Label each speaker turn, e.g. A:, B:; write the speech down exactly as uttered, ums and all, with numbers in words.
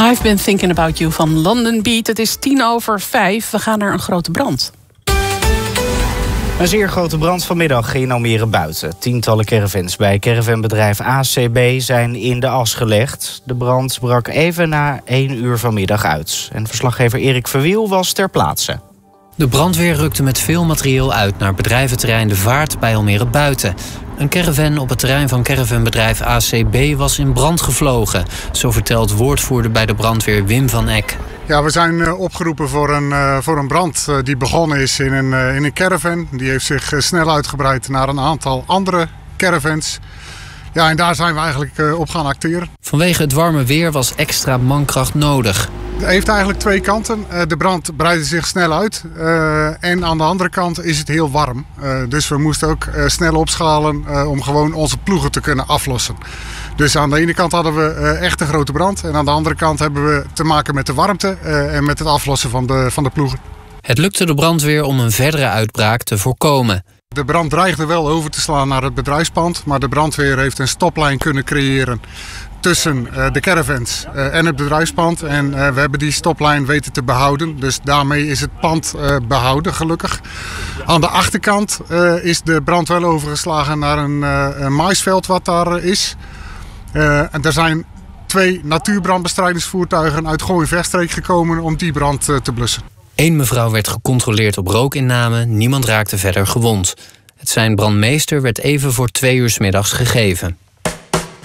A: I've been thinking about you van London Beat. Het is tien over vijf. We gaan naar een grote brand.
B: Een zeer grote brand vanmiddag in Almere buiten. Tientallen caravans bij caravanbedrijf A C B zijn in de as gelegd. De brand brak even na één uur vanmiddag uit. En verslaggever Erik Verwiel was ter plaatse.
C: De brandweer rukte met veel materieel uit naar bedrijventerrein De Vaart bij Almere buiten. Een caravan op het terrein van caravanbedrijf A C B was in brand gevlogen. Zo vertelt woordvoerder bij de brandweer Wim van Eck.
D: Ja, we zijn uh, opgeroepen voor een, uh, voor een brand uh, die begonnen is in een, uh, in een caravan. Die heeft zich uh, snel uitgebreid naar een aantal andere caravans. Ja, en daar zijn we eigenlijk uh, op gaan acteren.
C: Vanwege het warme weer was extra mankracht nodig.
D: Het heeft eigenlijk twee kanten. Uh, de brand breidde zich snel uit. Uh, en aan de andere kant is het heel warm. Uh, dus we moesten ook uh, snel opschalen uh, om gewoon onze ploegen te kunnen aflossen. Dus aan de ene kant hadden we uh, echt een grote brand. En aan de andere kant hebben we te maken met de warmte uh, en met het aflossen van de, van de ploegen.
C: Het lukte de brandweer om een verdere uitbraak te voorkomen.
D: De brand dreigde wel over te slaan naar het bedrijfspand. Maar de brandweer heeft een stoplijn kunnen creëren tussen uh, de caravans uh, en het bedrijfspand. En uh, we hebben die stoplijn weten te behouden. Dus daarmee is het pand uh, behouden, gelukkig. Aan de achterkant uh, is de brand wel overgeslagen naar een, uh, een maisveld wat daar uh, is. Uh, en er zijn twee natuurbrandbestrijdingsvoertuigen uit Gooi-Vechtstreek gekomen om die brand uh, te blussen.
C: Eén mevrouw werd gecontroleerd op rookinname, niemand raakte verder gewond. Het sein brandmeester werd even voor twee uur 's middags gegeven.